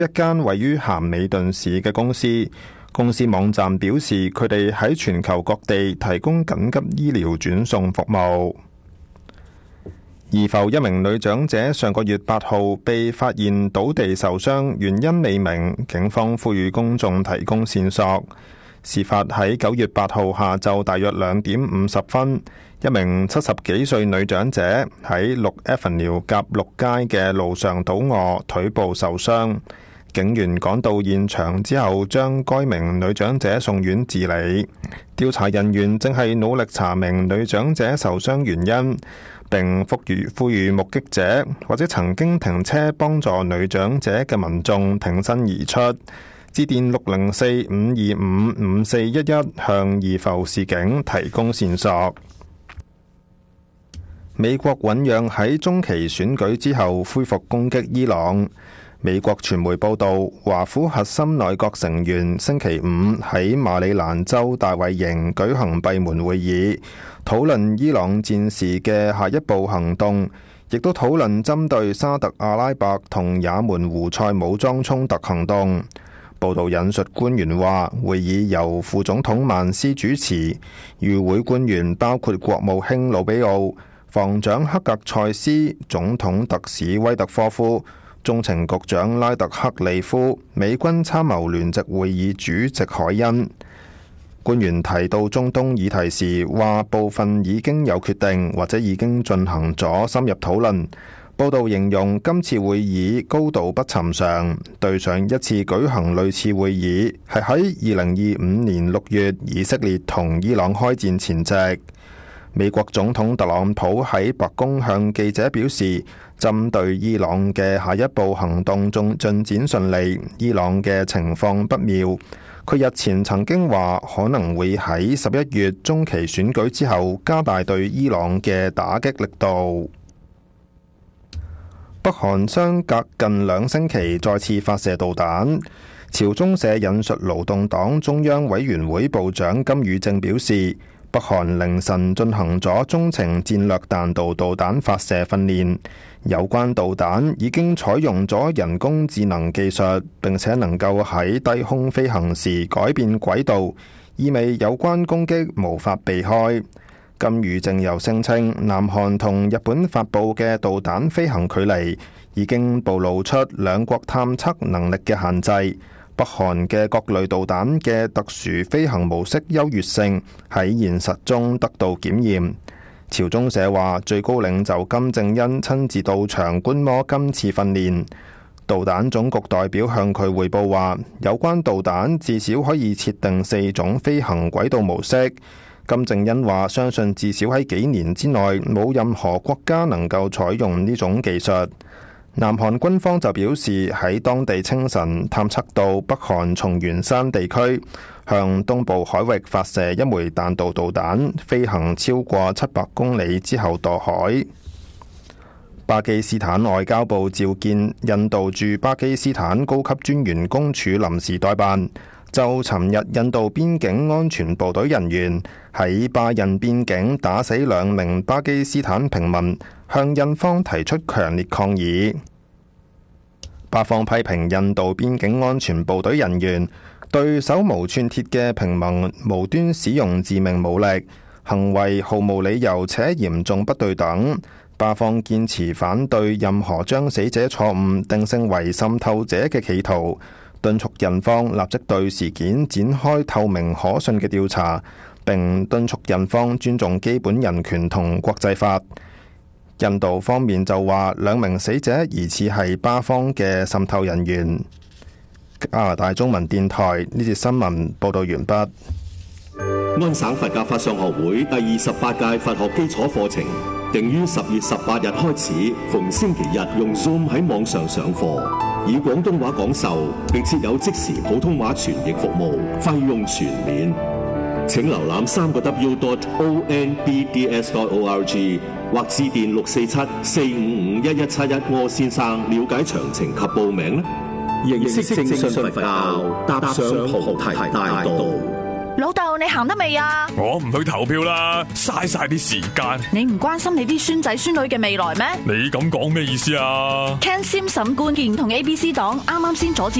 一間位於咸美頓市嘅公司。公司網站表示，佢哋喺全球各地提供緊急醫療轉送服務。怡浮一名女長者上個月8號被發現倒地受傷，原因未明，警方呼籲公眾提供線索。事發喺9月8號下晝大約2點50分，一名70幾歲女長者喺6 Avenue 夾6街嘅路上倒卧，腿部受傷。警員趕到現場之後，將該名女長者送院治理。調查人員正係努力查明女長者受傷原因，並呼籲目擊者或者曾經停車幫助女長者嘅民眾挺身而出，致電604-525-5411向怡浮市警提供線索。美國醞釀喺中期選舉之後恢復攻擊伊朗。美國傳媒報道，華府核心內閣成員星期五喺馬里蘭州大衛營舉行閉門會議，討論伊朗戰事嘅下一步行動，亦都討論針對沙特阿拉伯同也門胡塞武裝衝突行動。報道引述官員話，會議由副總統曼斯主持，與會官員包括國務卿魯比奧、防長克格塞斯、總統特使威特科夫、中情局長拉特克利夫、美軍參謀聯席會議主席凱恩。官員提到中東議題時話，部分已經有決定或者已經進行咗深入討論。報道形容今次會議高度不尋常，對上一次舉行類似會議係喺2025年6月以色列同伊朗開戰前夕。美國總統特朗普喺白宮向記者表示，針對伊朗嘅下一步行動中進展順利，伊朗嘅情況不妙。佢日前曾經話可能會喺11月中期選舉之後加大對伊朗嘅打擊力度。北韓相隔近2星期再次發射導彈。朝中社引述勞動黨中央委員會部長金宇正表示，北韓凌晨進行咗中程戰略彈道導彈發射訓練，有關導彈已經採用咗人工智能技術，並且能夠喺低空飛行時改變軌道，意味有關攻擊無法避開。金宇正又聲稱，南韓同日本發布嘅導彈飛行距離已經暴露出兩國探測能力嘅限制。北韓嘅各類導彈嘅特殊飛行模式優越性喺現實中得到檢驗。朝中社話，最高領袖金正恩親自到場觀摩今次訓練。導彈總局代表向佢匯報話，有關導彈至少可以設定4種飛行軌道模式。金正恩話，相信至少喺幾年之內冇任何國家能夠採用呢種技術。南韓軍方就表示，喺當地清晨探測到北韓松原山地區向東部海域發射一枚彈道導彈，飛行超過700公里之後墮海。巴基斯坦外交部召見印度駐巴基斯坦高級專員公署臨時代辦，就尋日印度邊境安全部隊人員喺巴印邊境打死2名巴基斯坦平民，向印方提出強烈抗議。巴方批評印度邊境安全部隊人員對手無寸鐵嘅平民無端使用致命武力，行為毫無理由且嚴重不對等。巴方堅持反對任何將死者錯誤定性為滲透者嘅企圖，敦促印方立即對事件展開透明可信嘅調查，並敦促印方尊重基本人權同國際法。印度方面就話2名死者疑似係巴方嘅滲透人員。加拿大中文電台呢節新聞報道完畢。 安省佛教法相學會第28屆佛學基礎課程定於10月18日開始，逢星期日用 Zoom 喺網上上課，以廣東話講授，並設有即時普通話傳譯服務，費用全免。請瀏覽3w.onbds.org 或致電647-455-1171柯先生了解詳情及報名。認識正信佛教，踏上菩提大道。 老豆，你行得未啊？ 我唔去投票啦，嘥晒啲時間。 你唔關心你啲孫仔孫女嘅未來咩？ 你咁講咩意思啊？ Ken Sim 審判健同 ABC 黨啱啱先阻止